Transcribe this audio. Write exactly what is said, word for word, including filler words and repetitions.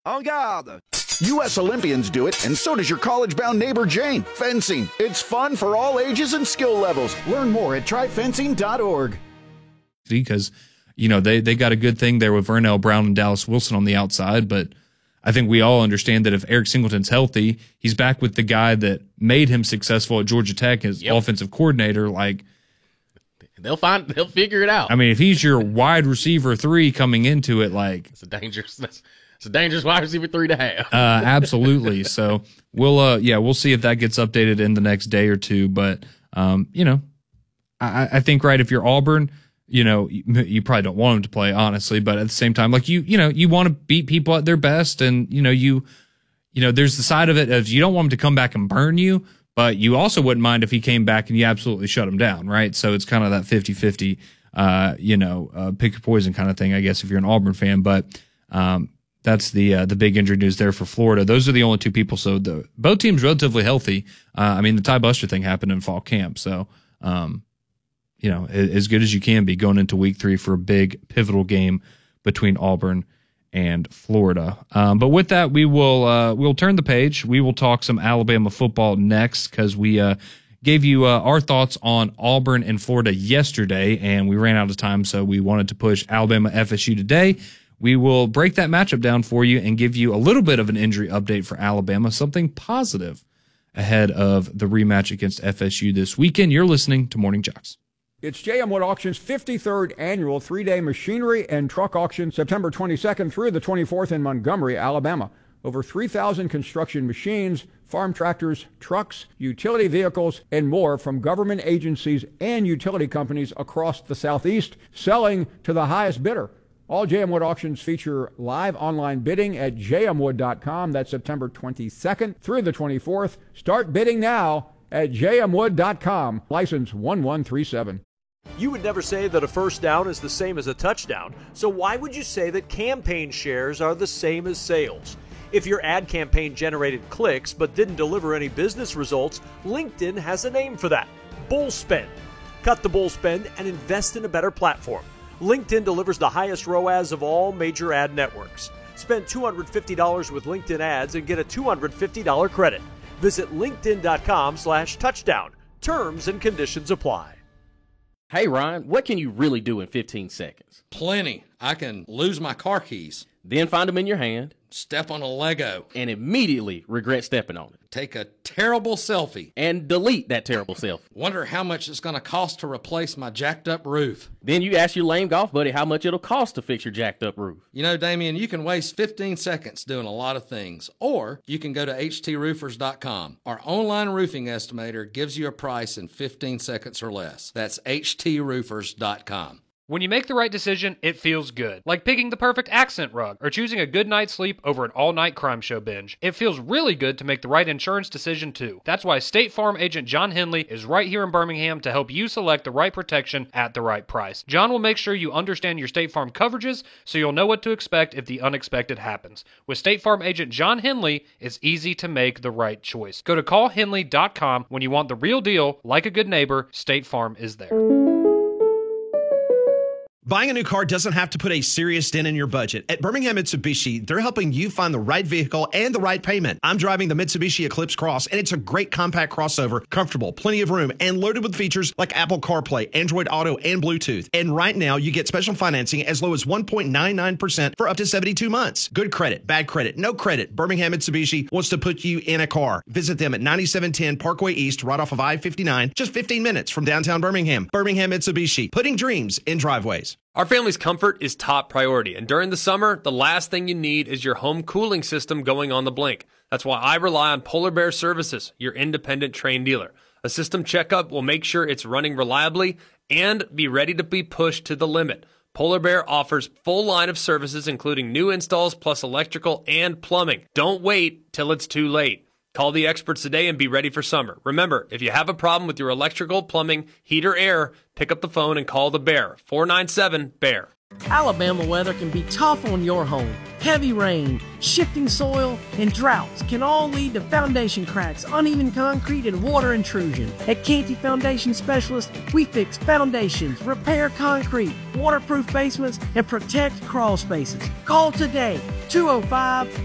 En garde! U S Olympians do it, and so does your college-bound neighbor Jane. Fencing. It's fun for all ages and skill levels. Learn more at try fencing dot org. Because, you know, they, they got a good thing there with Vernell Brown and Dallas Wilson on the outside, but I think we all understand that if Eric Singleton's healthy, he's back with the guy that made him successful at Georgia Tech as yep. offensive coordinator. Like, they'll find, they'll figure it out. I mean, if he's your wide receiver three coming into it, like, it's a dangerous, it's a dangerous wide receiver three to have. uh, absolutely. So we'll, uh, yeah, we'll see if that gets updated in the next day or two. But, um, you know, I, I think, right, if you're Auburn, you know, you, you probably don't want him to play, honestly, but at the same time, like, you, you know, you want to beat people at their best. And, you know, you, you know, there's the side of it of you don't want him to come back and burn you, but you also wouldn't mind if he came back and you absolutely shut him down, right? So it's kind of that fifty-fifty, uh, you know, uh, pick your poison kind of thing, I guess, if you're an Auburn fan. But, um, that's the uh, the big injury news there for Florida. Those are the only two people. So the both teams relatively healthy. Uh, I mean, the Ty Buster thing happened in fall camp. So, um, you know, as good as you can be going into week three for a big pivotal game between Auburn and Florida. Um, but with that, we will uh, we'll turn the page. We will talk some Alabama football next because we uh, gave you uh, our thoughts on Auburn and Florida yesterday, and we ran out of time, so we wanted to push Alabama F S U today. We will break that matchup down for you and give you a little bit of an injury update for Alabama, something positive ahead of the rematch against F S U this weekend. You're listening to Morning Jocks. It's J M Wood Auction's fifty-third annual three-day machinery and truck auction, September twenty-second through the twenty-fourth in Montgomery, Alabama. Over three thousand construction machines, farm tractors, trucks, utility vehicles, and more from government agencies and utility companies across the Southeast, selling to the highest bidder. All J M Wood auctions feature live online bidding at j m wood dot com. That's September twenty-second through the twenty-fourth. Start bidding now at j m wood dot com. License one one three seven. You would never say that a first down is the same as a touchdown, so why would you say that campaign shares are the same as sales? If your ad campaign generated clicks but didn't deliver any business results, LinkedIn has a name for that: bull spend. Cut the bull spend and invest in a better platform. LinkedIn delivers the highest R O A S of all major ad networks. Spend two hundred fifty dollars with LinkedIn ads and get a two hundred fifty dollars credit. Visit linkedin.com slash touchdown. Terms and conditions apply. Hey, Ryan, what can you really do in fifteen seconds? Plenty. I can lose my car keys. Then find them in your hand. Step on a Lego. And immediately regret stepping on it. Take a terrible selfie. And delete that terrible selfie. Wonder how much it's going to cost to replace my jacked up roof. Then you ask your lame golf buddy how much it'll cost to fix your jacked up roof. You know, Damien, you can waste fifteen seconds doing a lot of things. Or you can go to h t roofers dot com. Our online roofing estimator gives you a price in fifteen seconds or less. That's h t roofers dot com. When you make the right decision, it feels good. Like picking the perfect accent rug or choosing a good night's sleep over an all-night crime show binge. It feels really good to make the right insurance decision, too. That's why State Farm agent John Henley is right here in Birmingham to help you select the right protection at the right price. John will make sure you understand your State Farm coverages so you'll know what to expect if the unexpected happens. With State Farm agent John Henley, it's easy to make the right choice. Go to call henley dot com when you want the real deal. Like a good neighbor, State Farm is there. Buying a new car doesn't have to put a serious dent in your budget. At Birmingham Mitsubishi, they're helping you find the right vehicle and the right payment. I'm driving the Mitsubishi Eclipse Cross, and it's a great compact crossover, comfortable, plenty of room, and loaded with features like Apple CarPlay, Android Auto, and Bluetooth. And right now, you get special financing as low as one point nine nine percent for up to seventy-two months. Good credit, bad credit, no credit. Birmingham Mitsubishi wants to put you in a car. Visit them at ninety-seven ten Parkway East, right off of I fifty-nine, just fifteen minutes from downtown Birmingham. Birmingham Mitsubishi, putting dreams in driveways. Our family's comfort is top priority, and during the summer, the last thing you need is your home cooling system going on the blink. That's why I rely on Polar Bear Services, your independent Trane dealer. A system checkup will make sure it's running reliably and be ready to be pushed to the limit. Polar Bear offers full line of services, including new installs plus electrical and plumbing. Don't wait till it's too late. Call the experts today and be ready for summer. Remember, if you have a problem with your electrical, plumbing, heat, or air, pick up the phone and call the Bear. four nine seven, B E A R. Alabama weather can be tough on your home. Heavy rain, shifting soil, and droughts can all lead to foundation cracks, uneven concrete, and water intrusion. At Canty Foundation Specialists, we fix foundations, repair concrete, waterproof basements, and protect crawl spaces. Call today, two oh five,